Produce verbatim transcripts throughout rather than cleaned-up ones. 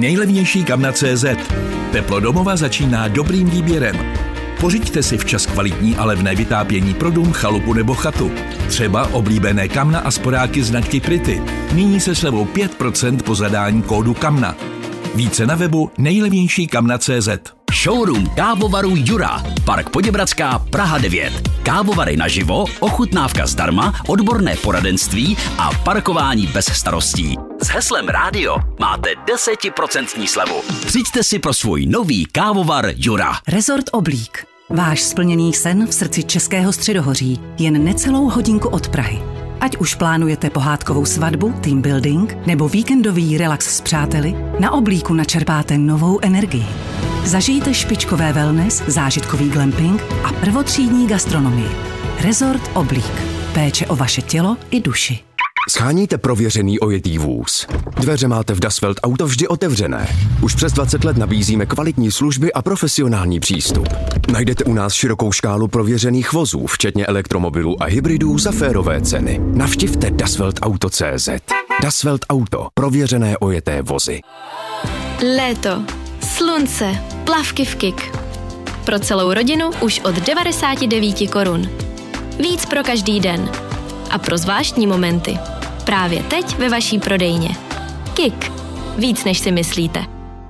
Nejlevnější kamna tečka cé zet. Teplo domova začíná dobrým výběrem. Pořiďte si včas kvalitní a levné vytápění pro dům, chalupu nebo chatu. Třeba oblíbené kamna a sporáky značky Pretty. Nyní se slevou pět procent po zadání kódu kamna. Více na webu nejlevnější kamna tečka cé zet. Showroom kávovaru Jura. Park Poděbradská, Praha devět. Kávovary naživo, ochutnávka zdarma, odborné poradenství a parkování bez starostí. S heslem rádio máte deset procent slevu. Přijďte si pro svůj nový kávovar Jura. Resort Oblík. Váš splněný sen v srdci Českého středohoří. Jen necelou hodinku od Prahy. Ať už plánujete pohádkovou svatbu, team building nebo víkendový relax s přáteli, na Oblíku načerpáte novou energii. Zažijte špičkové wellness, zážitkový glamping a prvotřídní gastronomii. Resort Oblík. Péče o vaše tělo i duši. Sháníte prověřený ojetý vůz. Dveře máte v Dasvelt Auto vždy otevřené. Už přes dvacet let nabízíme kvalitní služby a profesionální přístup. Najdete u nás širokou škálu prověřených vozů, včetně elektromobilů a hybridů za férové ceny. Navštivte dasvelt auto tečka cé zet. Dasvelt Auto. Prověřené ojeté vozy. Léto. Slunce. Plavky v Kik. Pro celou rodinu už od devadesát devět korun. Víc pro každý den. A pro zvláštní momenty. Právě teď ve vaší prodejně. Kik. Víc než si myslíte.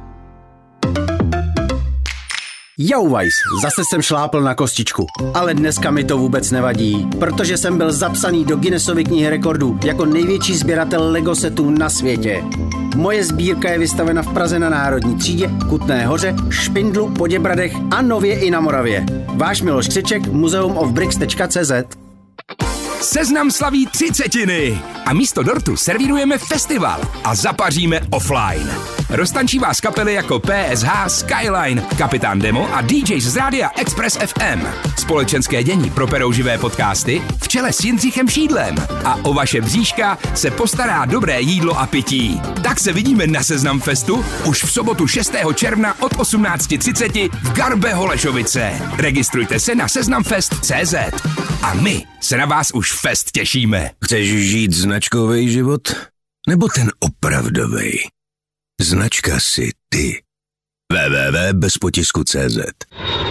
Jau, Weiss, zase jsem šlápl na kostičku. Ale dneska mi to vůbec nevadí, protože jsem byl zapsaný do Guinnessovy knihy rekordů jako největší sběratel Lego setů na světě. Moje sbírka je vystavena v Praze na Národní třídě, Kutné Hoře, Špindlu, Poděbradech a nově i na Moravě. Váš Miloš Křeček, muzeum of bricks tečka cé zet. Seznam slaví třicetiny a místo dortu servírujeme festival a zapaříme offline. Roztančí vás kapely jako P S H, Skyline, Kapitán Demo a D Js z rádia Express F M. Společenské dění properou živé podcasty v čele s Jindřichem Šídlem a o vaše bříška se postará dobré jídlo a pití. Tak se vidíme na Seznam Festu už v sobotu šestého června od osmnáct třicet v Garbe Holešovice. Registrujte se na seznamfest tečka cé zet. A my se na vás už fest těšíme. Chceš žít značkový život? Nebo ten opravdový? Značka si ty. w w w tečka bez potisku tečka cé zet.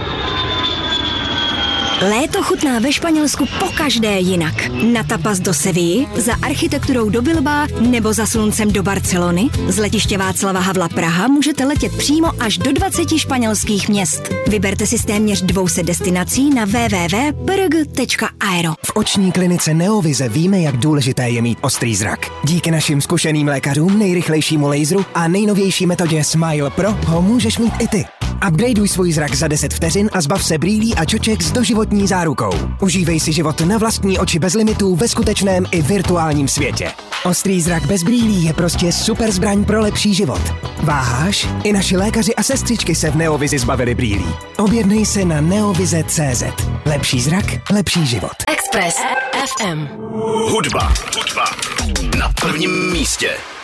Léto chutná ve Španělsku pokaždé jinak. Na tapas do Sevilly, za architekturou do Bilbao nebo za sluncem do Barcelony. Z letiště Václava Havla Praha můžete letět přímo až do dvaceti španělských měst. Vyberte si z téměř dvou set destinací na w w w tečka p r g tečka aero. V oční klinice Neovize víme, jak důležité je mít ostrý zrak. Díky našim zkušeným lékařům, nejrychlejšímu laseru a nejnovější metodě Smile Pro ho můžeš mít i ty. Upgradeuj svůj zrak za deset vteřin a zbav se brýlí a čoček s doživotní zárukou. Užívej si život na vlastní oči bez limitů ve skutečném i virtuálním světě. Ostrý zrak bez brýlí je prostě super zbraň pro lepší život. Váháš? I naši lékaři a sestřičky se v Neovizi zbavili brýlí. Objednej se na neovize tečka cé zet. Lepší zrak, lepší život. Express F M. Hudba. Hudba. Na prvním místě.